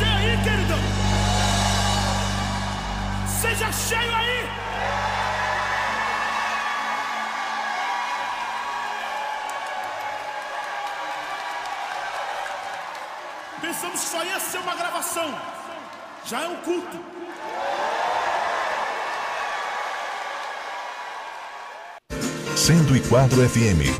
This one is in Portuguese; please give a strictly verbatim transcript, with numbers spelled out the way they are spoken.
cheio aí, queridão. Seja cheio aí. Pensamos que só ia ser uma gravação. Já é um culto. cento e quatro F M,